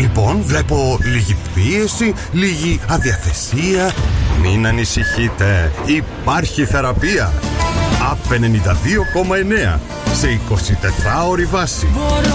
Λοιπόν, βλέπω λίγη πίεση, λίγη αδιαθεσία. Μην ανησυχείτε, υπάρχει θεραπεία. ΑΠ 92,9 σε 24ωρη βάση.